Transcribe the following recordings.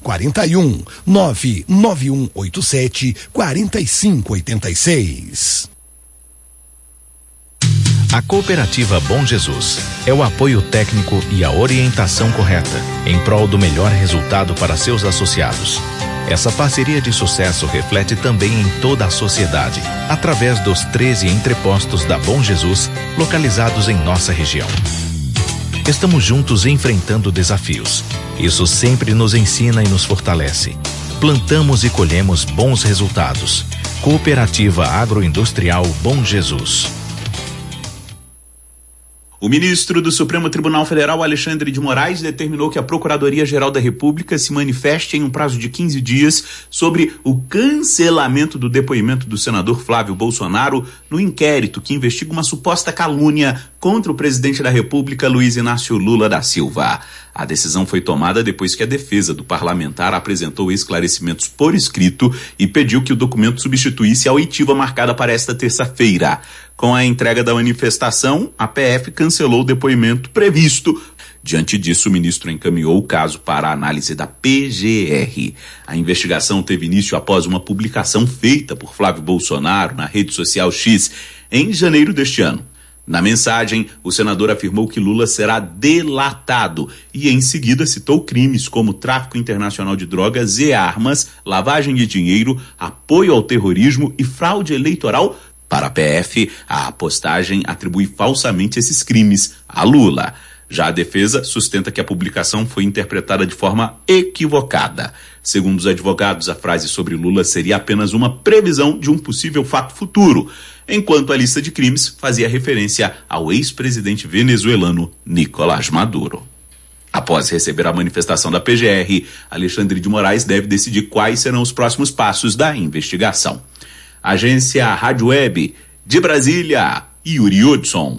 41 99187 4586. A Cooperativa Bom Jesus é o apoio técnico e a orientação correta em prol do melhor resultado para seus associados. Essa parceria de sucesso reflete também em toda a sociedade, através dos 13 entrepostos da Bom Jesus, localizados em nossa região. Estamos juntos enfrentando desafios. Isso sempre nos ensina e nos fortalece. Plantamos e colhemos bons resultados. Cooperativa Agroindustrial Bom Jesus. O ministro do Supremo Tribunal Federal, Alexandre de Moraes, determinou que a Procuradoria-Geral da República se manifeste em um prazo de 15 dias sobre o cancelamento do depoimento do senador Flávio Bolsonaro no inquérito que investiga uma suposta calúnia contra o presidente da República, Luiz Inácio Lula da Silva. A decisão foi tomada depois que a defesa do parlamentar apresentou esclarecimentos por escrito e pediu que o documento substituísse a oitiva marcada para esta terça-feira. Com a entrega da manifestação, a PF cancelou o depoimento previsto. Diante disso, o ministro encaminhou o caso para a análise da PGR. A investigação teve início após uma publicação feita por Flávio Bolsonaro na rede social X em janeiro deste ano. Na mensagem, o senador afirmou que Lula será delatado e, em seguida, citou crimes como tráfico internacional de drogas e armas, lavagem de dinheiro, apoio ao terrorismo e fraude eleitoral. Para a PF, a postagem atribui falsamente esses crimes a Lula. Já a defesa sustenta que a publicação foi interpretada de forma equivocada. Segundo os advogados, a frase sobre Lula seria apenas uma previsão de um possível fato futuro, enquanto a lista de crimes fazia referência ao ex-presidente venezuelano Nicolás Maduro. Após receber a manifestação da PGR, Alexandre de Moraes deve decidir quais serão os próximos passos da investigação. Agência Rádio Web de Brasília, Yuri Hudson.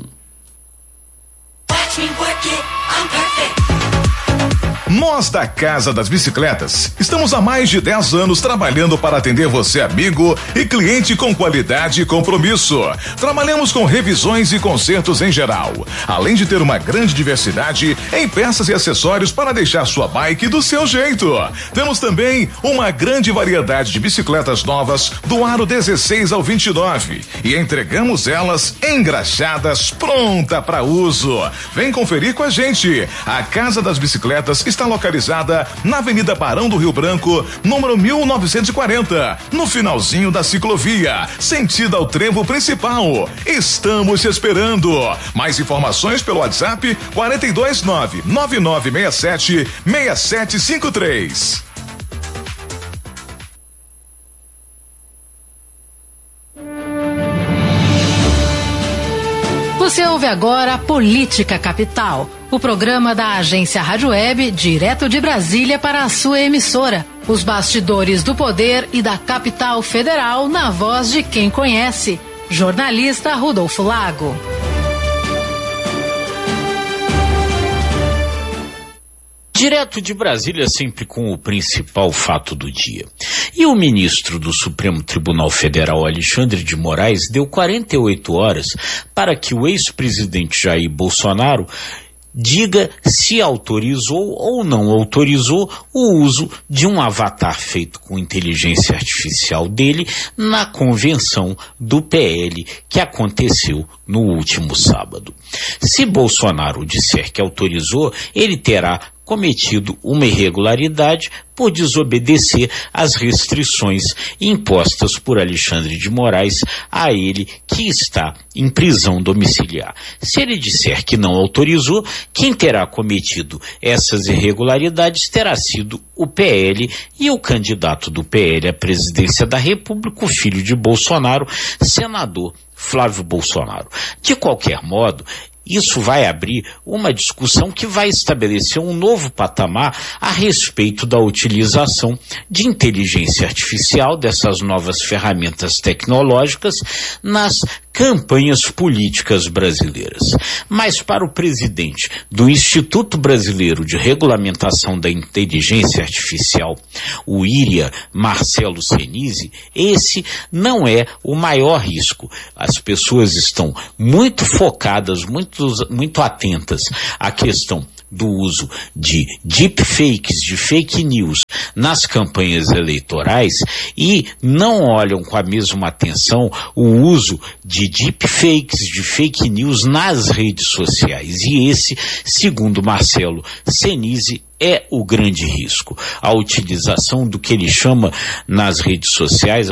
Nós da Casa das Bicicletas estamos há mais de 10 anos trabalhando para atender você, amigo e cliente, com qualidade e compromisso. Trabalhamos com revisões e consertos em geral, além de ter uma grande diversidade em peças e acessórios para deixar sua bike do seu jeito. Temos também uma grande variedade de bicicletas novas do aro 16 ao 29 e entregamos elas engraxadas, pronta para uso. Vem conferir com a gente. A Casa das Bicicletas está localizada na Avenida Barão do Rio Branco, número 1940, no finalzinho da ciclovia, sentido ao trevo principal. Estamos te esperando. Mais informações pelo WhatsApp 429-9967-6753. Você ouve agora Política Capital, o programa da agência Rádio Web, direto de Brasília para a sua emissora. Os bastidores do poder e da capital federal na voz de quem conhece. Jornalista Rodolfo Lago. Direto de Brasília, sempre com o principal fato do dia. E o ministro do Supremo Tribunal Federal, Alexandre de Moraes, deu 48 horas para que o ex-presidente Jair Bolsonaro diga se autorizou ou não autorizou o uso de um avatar feito com inteligência artificial dele na convenção do PL que aconteceu no último sábado. Se Bolsonaro disser que autorizou, ele terá cometido uma irregularidade por desobedecer às restrições impostas por Alexandre de Moraes a ele, que está em prisão domiciliar. Se ele disser que não autorizou, quem terá cometido essas irregularidades terá sido o PL e o candidato do PL à presidência da República, o filho de Bolsonaro, senador Flávio Bolsonaro. De qualquer modo, isso vai abrir uma discussão que vai estabelecer um novo patamar a respeito da utilização de inteligência artificial, dessas novas ferramentas tecnológicas, nas campanhas políticas brasileiras. Mas para o presidente do Instituto Brasileiro de Regulamentação da Inteligência Artificial, o IRIA, Marcelo Senise, esse não é o maior risco. As pessoas estão muito focadas, muito atentas à questão do uso de deepfakes, de fake news nas campanhas eleitorais e não olham com a mesma atenção o uso de deepfakes, de fake news nas redes sociais. E esse, segundo Marcelo Senise, é o grande risco. A utilização do que ele chama nas redes sociais,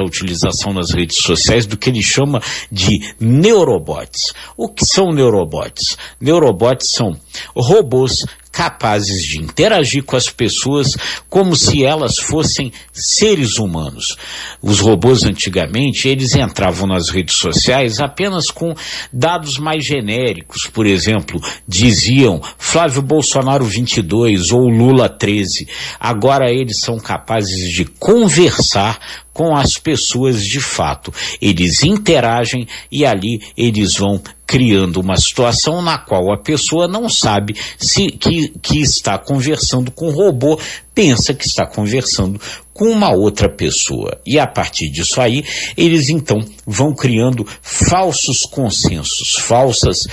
do que ele chama de neurobots. O que são neurobots? Neurobots são robôs capazes de interagir com as pessoas como se elas fossem seres humanos. Os robôs antigamente, eles entravam nas redes sociais apenas com dados mais genéricos, por exemplo, diziam Flávio Bolsonaro 22 ou Lula 13. Agora eles são capazes de conversar com as pessoas de fato. Eles interagem e ali eles vão criando uma situação na qual a pessoa não sabe que está conversando com o robô, pensa que está conversando com uma outra pessoa. E a partir disso aí, eles então vão criando falsos consensos, falsas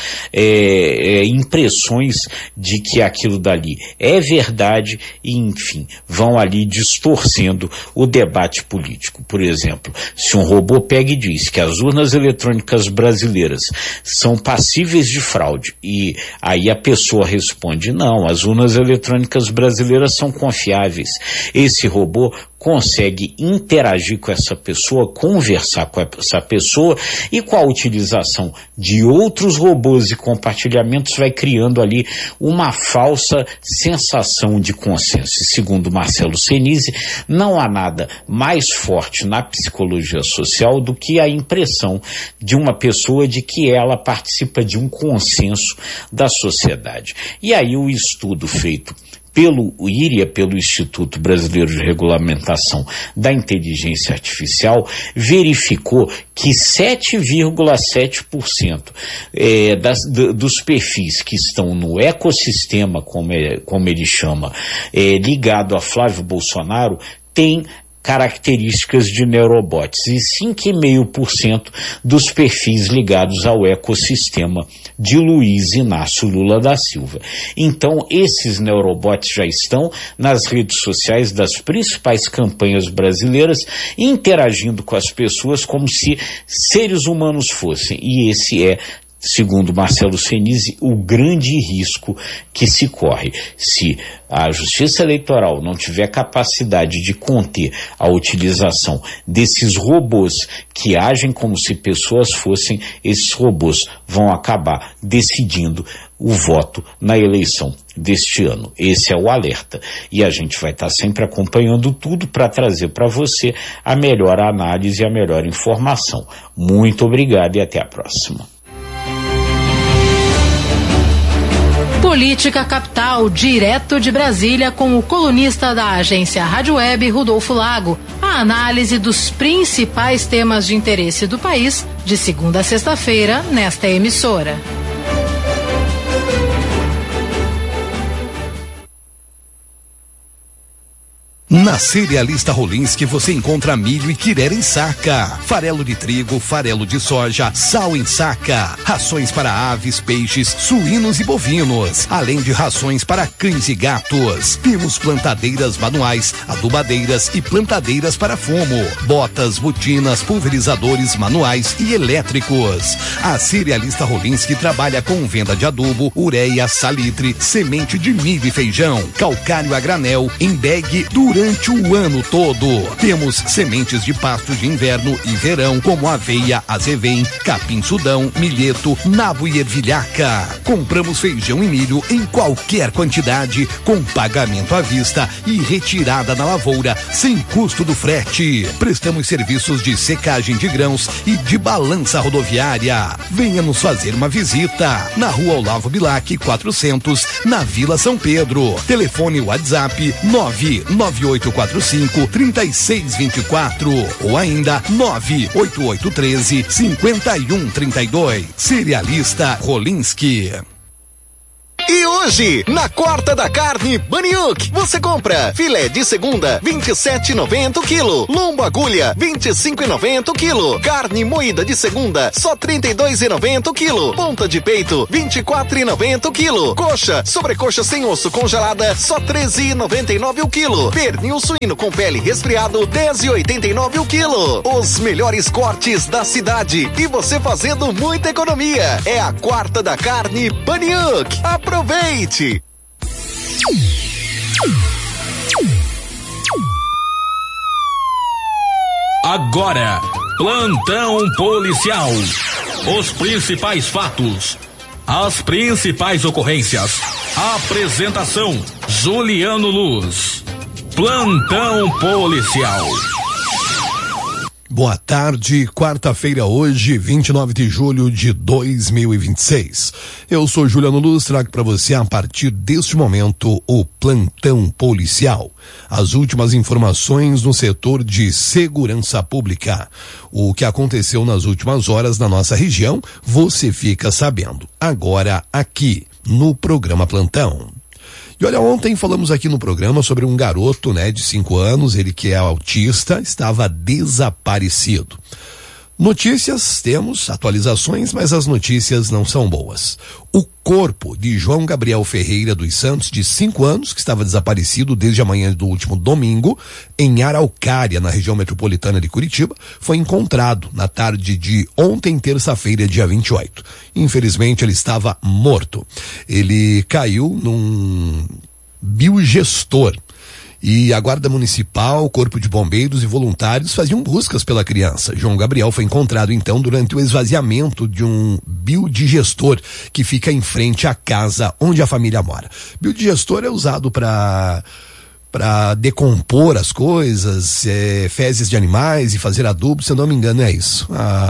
impressões de que aquilo dali é verdade e, enfim, vão ali distorcendo o debate político. Por exemplo, se um robô pega e diz que as urnas eletrônicas brasileiras são passíveis de fraude e aí a pessoa responde, não, as urnas eletrônicas brasileiras são confiáveis. Esse robô consegue interagir com essa pessoa, conversar com essa pessoa e com a utilização de outros robôs e compartilhamentos vai criando ali uma falsa sensação de consenso. Segundo Marcelo Senise, não há nada mais forte na psicologia social do que a impressão de uma pessoa de que ela participa de um consenso da sociedade. E aí o estudo feito pelo IRIA, pelo Instituto Brasileiro de Regulamentação da Inteligência Artificial, verificou que 7,7% dos perfis que estão no ecossistema, como ele chama, ligado a Flávio Bolsonaro, tem características de neurobots e 5,5% dos perfis ligados ao ecossistema de Luiz Inácio Lula da Silva. Então, esses neurobots já estão nas redes sociais das principais campanhas brasileiras, interagindo com as pessoas como se seres humanos fossem. E esse é, segundo Marcelo Senise, o grande risco que se corre. Se a Justiça Eleitoral não tiver capacidade de conter a utilização desses robôs que agem como se pessoas fossem, esses robôs vão acabar decidindo o voto na eleição deste ano. Esse é o alerta. E a gente vai estar sempre acompanhando tudo para trazer para você a melhor análise e a melhor informação. Muito obrigado e até a próxima. Política Capital, direto de Brasília, com o colunista da agência Rádio Web, Rodolfo Lago. A análise dos principais temas de interesse do país, de segunda a sexta-feira, nesta emissora. Na Cerealista Rolinski você encontra milho e quirer em saca, farelo de trigo, farelo de soja, sal em saca, rações para aves, peixes, suínos e bovinos, além de rações para cães e gatos. Temos plantadeiras manuais, adubadeiras e plantadeiras para fumo, botas, botinas, pulverizadores manuais e elétricos. A Cerealista Rolinski trabalha com venda de adubo, ureia, salitre, semente de milho e feijão, calcário a granel, em bag durante o ano todo. Temos sementes de pastos de inverno e verão, como aveia, azevém, capim-sudão, milheto, nabo e ervilhaca. Compramos feijão e milho em qualquer quantidade, com pagamento à vista e retirada na lavoura, sem custo do frete. Prestamos serviços de secagem de grãos e de balança rodoviária. Venha nos fazer uma visita na Rua Olavo Bilac 400, na Vila São Pedro. Telefone WhatsApp 98845-3624 ou ainda 98813-5132. Cerealista Rolinski. E hoje, na Quarta da Carne Baniuk, você compra filé de segunda, 27,90 o quilo. Lombo agulha, 25,90 o quilo. Carne moída de segunda, só 32,90 o quilo. Ponta de peito, 24,90 o quilo. Coxa, sobrecoxa sem osso congelada, só 13,99 o quilo. Pernil suíno com pele resfriado, 10,89 o quilo. Os melhores cortes da cidade e você fazendo muita economia. É a Quarta da Carne Baniuk. Aproveite! Agora, plantão policial. Os principais fatos, as principais ocorrências. Apresentação: Juliano Luz. Plantão policial. Boa tarde, quarta-feira hoje, 29 de julho de 2026. Eu sou Juliano Luz, trago para você a partir deste momento o Plantão Policial. As últimas informações no setor de segurança pública. O que aconteceu nas últimas horas na nossa região, você fica sabendo. Agora aqui, no programa Plantão. E olha, ontem falamos aqui no programa sobre um garoto, de 5 anos, ele que é autista, estava desaparecido. Notícias, temos atualizações, mas as notícias não são boas. O corpo de João Gabriel Ferreira dos Santos, de 5 anos, que estava desaparecido desde a manhã do último domingo, em Araucária, na região metropolitana de Curitiba, foi encontrado na tarde de ontem, terça-feira, dia 28. Infelizmente, ele estava morto. Ele caiu num biogestor. E a Guarda Municipal, Corpo de Bombeiros e voluntários faziam buscas pela criança. João Gabriel foi encontrado, então, durante o esvaziamento de um biodigestor que fica em frente à casa onde a família mora. Biodigestor é usado para decompor as coisas, fezes de animais e fazer adubo, se eu não me engano é isso.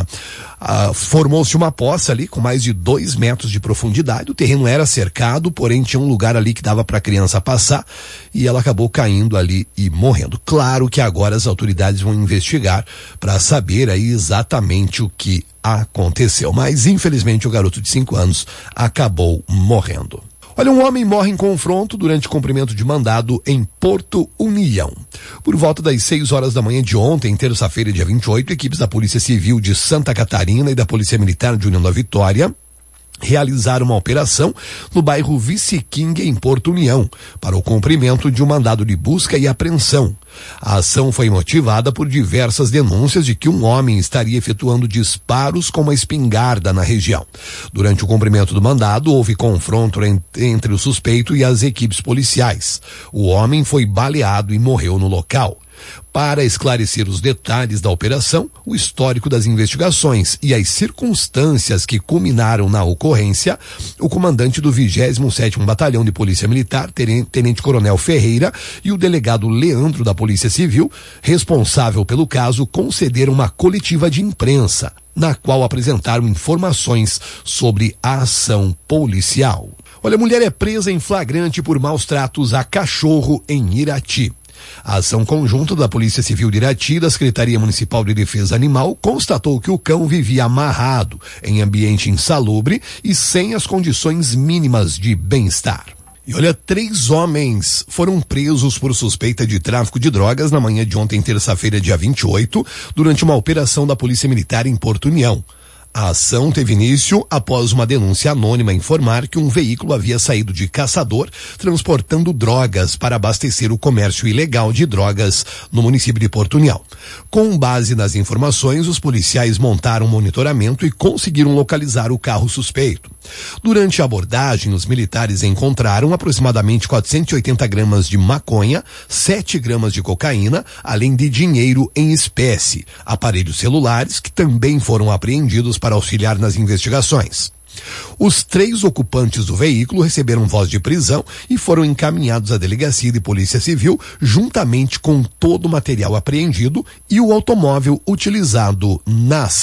Formou-se uma poça ali com mais de 2 metros de profundidade, o terreno era cercado, porém tinha um lugar ali que dava para a criança passar e ela acabou caindo ali e morrendo. Claro que agora as autoridades vão investigar para saber aí exatamente o que aconteceu, mas infelizmente o garoto de 5 anos acabou morrendo. Olha, um homem morre em confronto durante o cumprimento de mandado em Porto União. Por volta das 6 horas da manhã de ontem, terça-feira, dia 28, equipes da Polícia Civil de Santa Catarina e da Polícia Militar de União da Vitória realizaram uma operação no bairro Vice-King, em Porto União, para o cumprimento de um mandado de busca e apreensão. A ação foi motivada por diversas denúncias de que um homem estaria efetuando disparos com uma espingarda na região. Durante o cumprimento do mandado, houve confronto entre o suspeito e as equipes policiais. O homem foi baleado e morreu no local. Para esclarecer os detalhes da operação, o histórico das investigações e as circunstâncias que culminaram na ocorrência, o comandante do 27º Batalhão de Polícia Militar, Tenente Coronel Ferreira, e o delegado Leandro da Polícia Civil, responsável pelo caso, concederam uma coletiva de imprensa, na qual apresentaram informações sobre a ação policial. Olha, mulher é presa em flagrante por maus tratos a cachorro em Irati. A ação conjunta da Polícia Civil de Irati e da Secretaria Municipal de Defesa Animal constatou que o cão vivia amarrado em ambiente insalubre e sem as condições mínimas de bem-estar. E olha, 3 homens foram presos por suspeita de tráfico de drogas na manhã de ontem, terça-feira, dia 28, durante uma operação da Polícia Militar em Porto União. A ação teve início após uma denúncia anônima informar que um veículo havia saído de Caçador transportando drogas para abastecer o comércio ilegal de drogas no município de Porto União. Com base nas informações, os policiais montaram um monitoramento e conseguiram localizar o carro suspeito. Durante a abordagem, os militares encontraram aproximadamente 480 gramas de maconha, 7 gramas de cocaína, além de dinheiro em espécie, aparelhos celulares que também foram apreendidos para auxiliar nas investigações. Os 3 ocupantes do veículo receberam voz de prisão e foram encaminhados à delegacia de Polícia Civil, juntamente com todo o material apreendido e o automóvel utilizado na ação.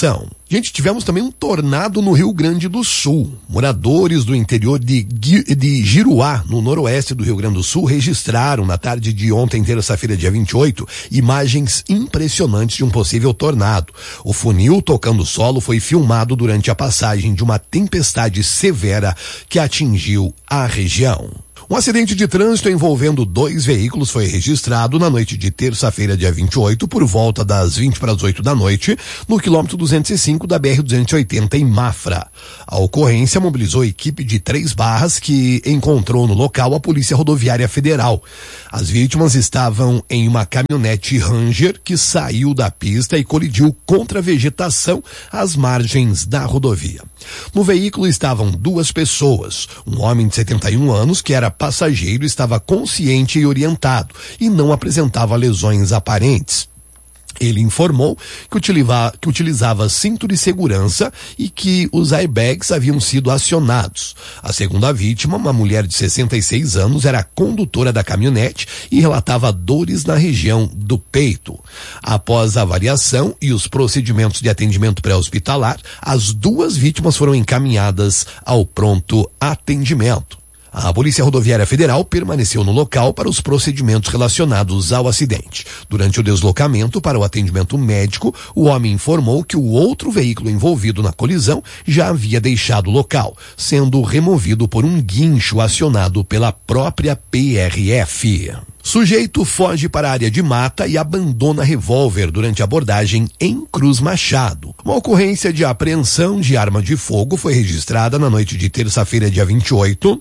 Gente, tivemos também um tornado no Rio Grande do Sul. Moradores do interior de Giruá, no noroeste do Rio Grande do Sul, registraram na tarde de ontem, terça-feira, dia 28, imagens impressionantes de um possível tornado. O funil tocando o solo foi filmado durante a passagem de uma tempestade severa que atingiu a região. Um acidente de trânsito envolvendo 2 veículos foi registrado na noite de terça-feira, dia 28, por volta das 20 para as 8 da noite, no quilômetro 205 da BR-280 em Mafra. A ocorrência mobilizou a equipe de 3 barras que encontrou no local a Polícia Rodoviária Federal. As vítimas estavam em uma caminhonete Ranger que saiu da pista e colidiu contra a vegetação às margens da rodovia. No veículo estavam 2 pessoas, um homem de 71 anos que era passageiro, estava consciente e orientado e não apresentava lesões aparentes. Ele informou que utilizava cinto de segurança e que os airbags haviam sido acionados. A segunda vítima, uma mulher de 66 anos, era condutora da caminhonete e relatava dores na região do peito. Após a avaliação e os procedimentos de atendimento pré-hospitalar, as 2 vítimas foram encaminhadas ao pronto atendimento. A Polícia Rodoviária Federal permaneceu no local para os procedimentos relacionados ao acidente. Durante o deslocamento para o atendimento médico, o homem informou que o outro veículo envolvido na colisão já havia deixado o local, sendo removido por um guincho acionado pela própria PRF. Sujeito foge para a área de mata e abandona revólver durante abordagem em Cruz Machado. Uma ocorrência de apreensão de arma de fogo foi registrada na noite de terça-feira, dia 28,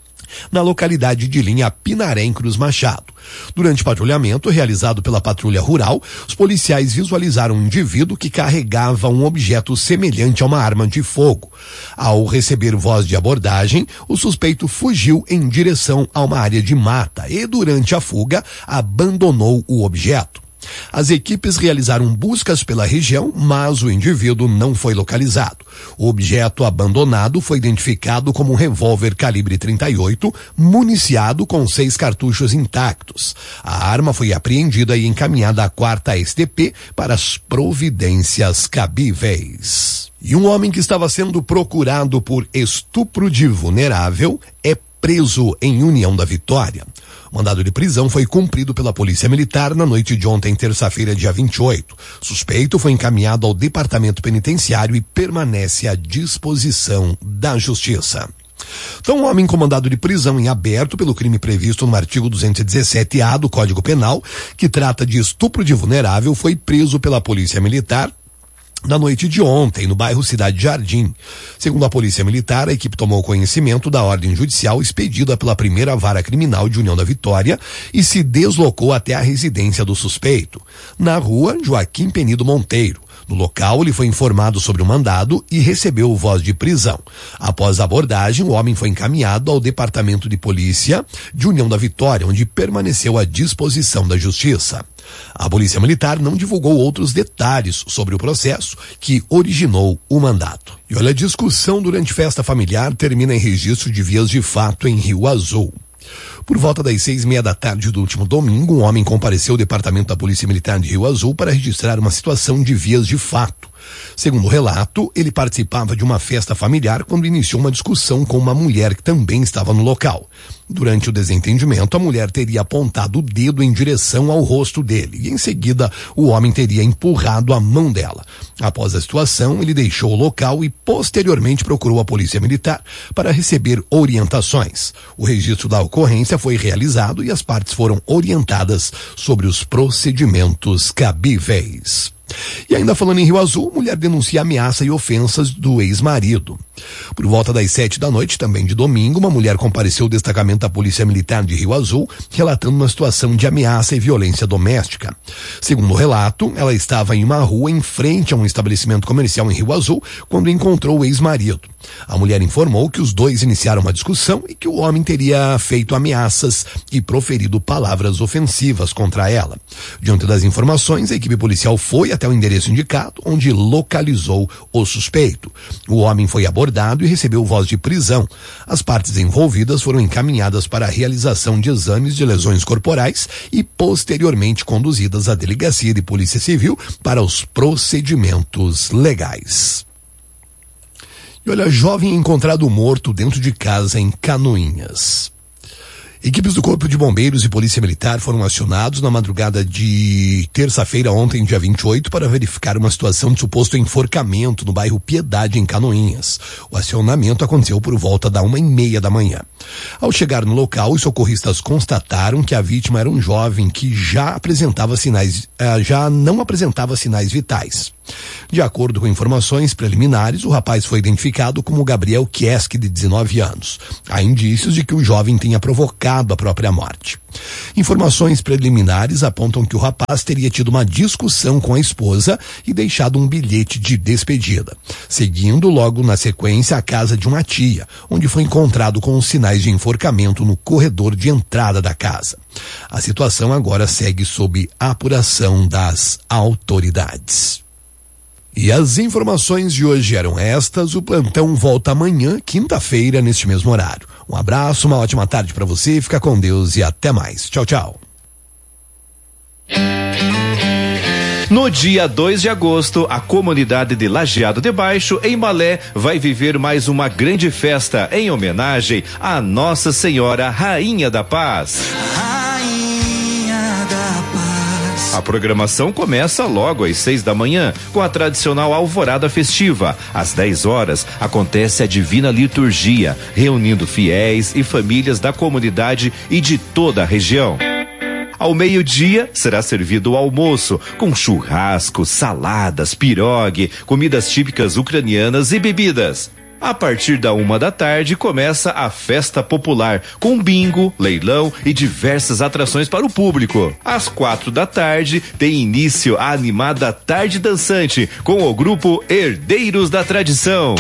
na localidade de Linha Pinaré, em Cruz Machado. Durante patrulhamento realizado pela Patrulha Rural, os policiais visualizaram um indivíduo que carregava um objeto semelhante a uma arma de fogo. Ao receber voz de abordagem, o suspeito fugiu em direção a uma área de mata e, durante a fuga, abandonou o objeto. As equipes realizaram buscas pela região, mas o indivíduo não foi localizado. O objeto abandonado foi identificado como um revólver calibre 38, municiado com 6 cartuchos intactos. A arma foi apreendida e encaminhada à 4ª STP para as providências cabíveis. E um homem que estava sendo procurado por estupro de vulnerável é preso em União da Vitória. O mandado de prisão foi cumprido pela Polícia Militar na noite de ontem, terça-feira, dia 28. O suspeito foi encaminhado ao Departamento Penitenciário e permanece à disposição da Justiça. Então, um homem com mandado de prisão em aberto pelo crime previsto no artigo 217-A do Código Penal, que trata de estupro de vulnerável, foi preso pela Polícia Militar na noite de ontem, no bairro Cidade Jardim. Segundo a Polícia Militar, a equipe tomou conhecimento da ordem judicial expedida pela 1ª Vara Criminal de União da Vitória e se deslocou até a residência do suspeito, na rua Joaquim Penido Monteiro. No local, ele foi informado sobre o mandado e recebeu voz de prisão. Após a abordagem, o homem foi encaminhado ao Departamento de Polícia de União da Vitória, onde permaneceu à disposição da Justiça. A Polícia Militar não divulgou outros detalhes sobre o processo que originou o mandado. E olha, a discussão durante festa familiar termina em registro de vias de fato em Rio Azul. Por volta das 6:30 da tarde do último domingo, um homem compareceu ao Departamento da Polícia Militar de Rio Azul para registrar uma situação de vias de fato. Segundo o relato, ele participava de uma festa familiar quando iniciou uma discussão com uma mulher que também estava no local. Durante o desentendimento, a mulher teria apontado o dedo em direção ao rosto dele e, em seguida, o homem teria empurrado a mão dela. Após a situação, ele deixou o local e, posteriormente, procurou a Polícia Militar para receber orientações. O registro da ocorrência foi realizado e as partes foram orientadas sobre os procedimentos cabíveis. E ainda falando em Rio Azul, mulher denuncia ameaça e ofensas do ex-marido. Por volta das 7 da noite, também de domingo, uma mulher compareceu ao destacamento da Polícia Militar de Rio Azul, relatando uma situação de ameaça e violência doméstica. Segundo o relato, ela estava em uma rua em frente a um estabelecimento comercial em Rio Azul, quando encontrou o ex-marido. A mulher informou que os dois iniciaram uma discussão e que o homem teria feito ameaças e proferido palavras ofensivas contra ela. Diante das informações, a equipe policial foi até o endereço indicado, onde localizou o suspeito. O homem foi abordado abordado e recebeu voz de prisão. As partes envolvidas foram encaminhadas para a realização de exames de lesões corporais e posteriormente conduzidas à Delegacia de Polícia Civil para os procedimentos legais. E olha, jovem encontrado morto dentro de casa em Canoinhas. Equipes do Corpo de Bombeiros e Polícia Militar foram acionados na madrugada de terça-feira, ontem, dia 28, para verificar uma situação de suposto enforcamento no bairro Piedade, em Canoinhas. O acionamento aconteceu por volta da 1h30 da manhã. Ao chegar no local, os socorristas constataram que a vítima era um jovem que já não apresentava sinais vitais. De acordo com informações preliminares, o rapaz foi identificado como Gabriel Kieski, de 19 anos. Há indícios de que o jovem tenha provocado a própria morte. Informações preliminares apontam que o rapaz teria tido uma discussão com a esposa e deixado um bilhete de despedida, seguindo logo na sequência a casa de uma tia, onde foi encontrado com os sinais de enforcamento no corredor de entrada da casa. A situação agora segue sob apuração das autoridades. E as informações de hoje eram estas. O plantão volta amanhã, quinta-feira, neste mesmo horário. Um abraço, uma ótima tarde para você, fica com Deus e até mais. Tchau, tchau. No dia 2 de agosto, a comunidade de Lajeado de Baixo, em Malé, vai viver mais uma grande festa em homenagem à Nossa Senhora Rainha da Paz. A programação começa logo às 6 da manhã, com a tradicional alvorada festiva. Às 10 horas, acontece a Divina Liturgia, reunindo fiéis e famílias da comunidade e de toda a região. Ao meio-dia, será servido o almoço, com churrasco, saladas, pirogue, comidas típicas ucranianas e bebidas. A partir da 1 da tarde começa a festa popular, com bingo, leilão e diversas atrações para o público. Às 4 da tarde tem início a animada Tarde Dançante, com o grupo Herdeiros da Tradição.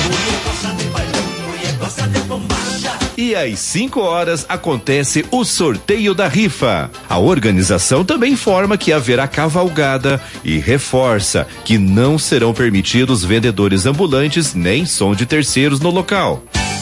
E às 5 horas acontece o sorteio da rifa. A organização também informa que haverá cavalgada e reforça que não serão permitidos vendedores ambulantes nem som de terceiros no local.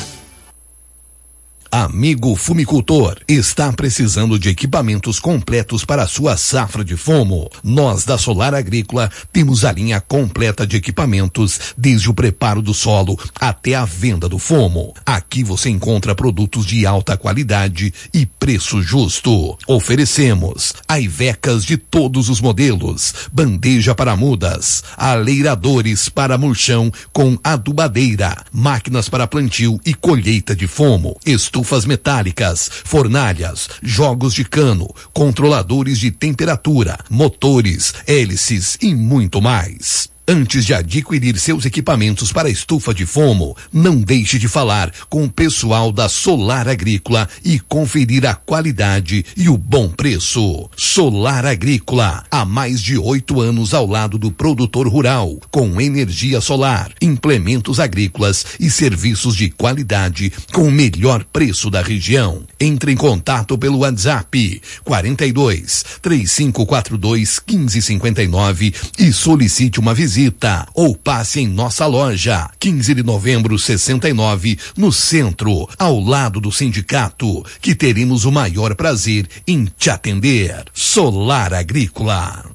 Amigo fumicultor, está precisando de equipamentos completos para a sua safra de fumo? Nós da Solar Agrícola temos a linha completa de equipamentos, desde o preparo do solo até a venda do fumo. Aqui você encontra produtos de alta qualidade e preço justo. Oferecemos aivecas de todos os modelos, bandeja para mudas, aleiradores para murchão com adubadeira, máquinas para plantio e colheita de fumo, estufas metálicas, fornalhas, jogos de cano, controladores de temperatura, motores, hélices e muito mais. Antes de adquirir seus equipamentos para estufa de fumo, não deixe de falar com o pessoal da Solar Agrícola e conferir a qualidade e o bom preço. Solar Agrícola, há mais de 8 anos ao lado do produtor rural, com energia solar, implementos agrícolas e serviços de qualidade com o melhor preço da região. Entre em contato pelo WhatsApp 42 3542 1559 e solicite uma visita ou passe em nossa loja 15 de novembro 69 no centro, ao lado do sindicato, que teremos o maior prazer em te atender. Solar Agrícola.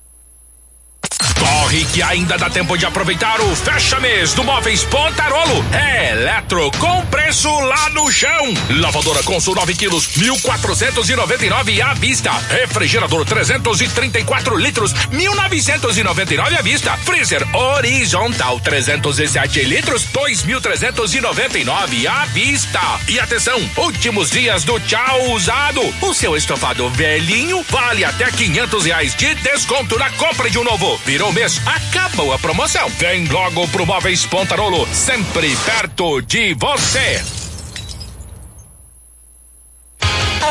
Corre que ainda dá tempo de aproveitar o fecha-mês do Móveis Pontarolo. É eletro com preço lá no chão. Lavadora Consul 9 quilos, 1.499 à vista. Refrigerador 334 litros, 1.999 à vista. Freezer horizontal 307 litros, 2.399 à vista. E atenção, últimos dias do tchau usado. O seu estofado velhinho vale até R$500 de desconto na compra de um novo. Virou mês, acabou a promoção. Vem logo pro Móveis Pontarolo, sempre perto de você.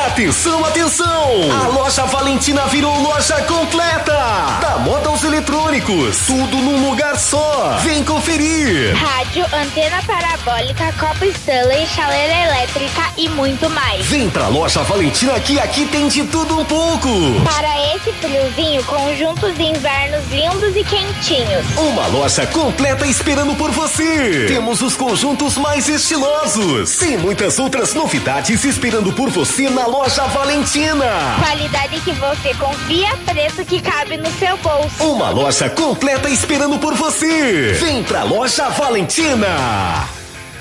Atenção, atenção! A loja Valentina virou loja completa da moda aos eletrônicos. eletrônicos, tudo num lugar só. Vem conferir. Rádio, antena parabólica, copo Stanley, chaleira elétrica e muito mais. Vem pra Loja Valentina que aqui tem de tudo um pouco. Para esse friozinho, conjuntos de invernos lindos e quentinhos. Uma loja completa esperando por você. Temos os conjuntos mais estilosos. Tem muitas outras novidades esperando por você na Loja Valentina. Qualidade que você confia, preço que cabe no seu bolso. Uma loja completa esperando por você. Vem pra Loja Valentina.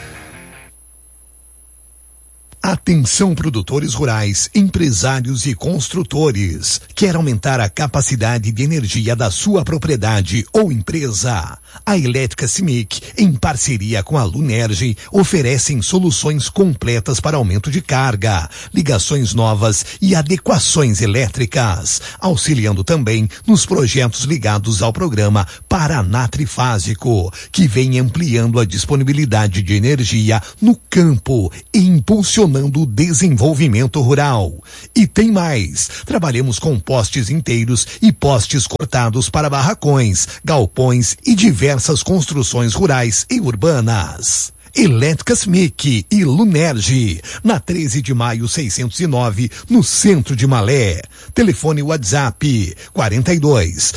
Atenção, produtores rurais, empresários e construtores. Quer aumentar a capacidade de energia da sua propriedade ou empresa? A Elétrica CIMIC, em parceria com a Lunerge, oferecem soluções completas para aumento de carga, ligações novas e adequações elétricas, auxiliando também nos projetos ligados ao programa Paraná Trifásico, que vem ampliando a disponibilidade de energia no campo e impulsionando o desenvolvimento rural. E tem mais, trabalhamos com postes inteiros e postes cortados para barracões, galpões e diversas construções rurais e urbanas. Elétrica CIMIC e Lunerge, na 13 de maio 609, no centro de Malé. Telefone WhatsApp 42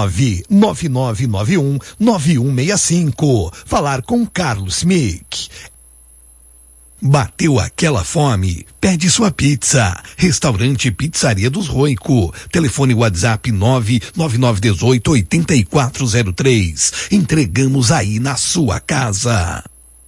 99991 9165. Falar com Carlos CIMIC. Bateu aquela fome? Pede sua pizza. Restaurante Pizzaria dos Roico. Telefone WhatsApp 99918-8403. Entregamos aí na sua casa.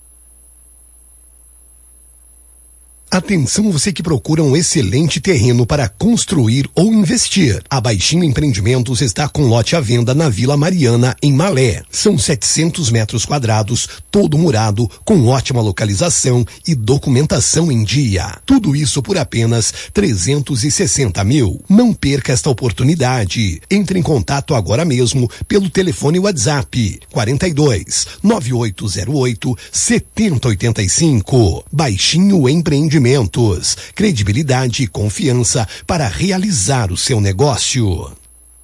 Atenção, você que procura um excelente terreno para construir ou investir. A Baixinho Empreendimentos está com lote à venda na Vila Mariana, em Malé. São 700 metros quadrados, todo murado, com ótima localização e documentação em dia. Tudo isso por apenas 360 mil. Não perca esta oportunidade. Entre em contato agora mesmo pelo telefone WhatsApp 42 9808 7085. Baixinho Empreendimentos. Credibilidade e confiança para realizar o seu negócio.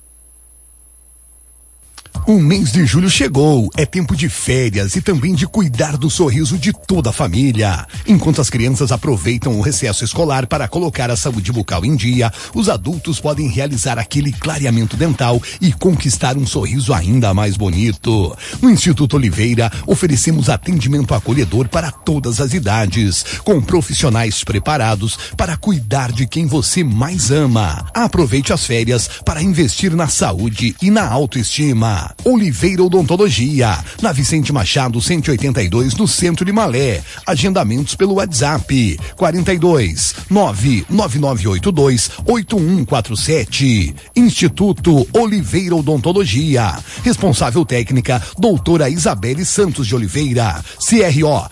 O mês de julho chegou, é tempo de férias e também de cuidar do sorriso de toda a família. Enquanto as crianças aproveitam o recesso escolar para colocar a saúde bucal em dia, os adultos podem realizar aquele clareamento dental e conquistar um sorriso ainda mais bonito. No Instituto Oliveira, oferecemos atendimento acolhedor para todas as idades, com profissionais preparados para cuidar de quem você mais ama. Aproveite as férias para investir na saúde e na autoestima. Oliveira Odontologia, na Vicente Machado 182, no centro de Malé. Agendamentos pelo WhatsApp 42 99982 8147. Instituto Oliveira Odontologia. Responsável técnica doutora Isabelle Santos de Oliveira. CRO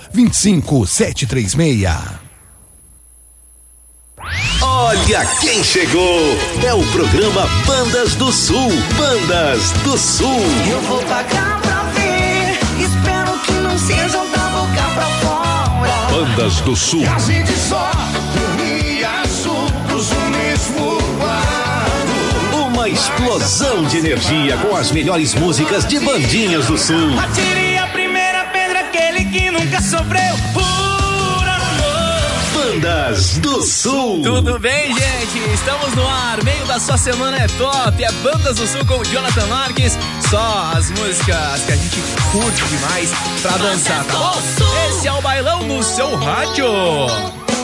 25736. Olha quem chegou! É o programa Bandas do Sul. Bandas do Sul. Eu vou pagar pra ver. Espero que não sejam da boca pra fora. Bandas do Sul. E a gente só dormia juntos no mesmo quarto. Uma explosão de energia com as melhores músicas de Bandinhas do Sul. Atire a primeira pedra, aquele que nunca sofreu. Bandas do Sul. Tudo bem, gente? Estamos no ar. Meio da sua semana é top. É Bandas do Sul com o Jonathan Marques. Só as músicas que a gente curte demais pra dançar, tá bom? Esse é o Bailão no seu rádio.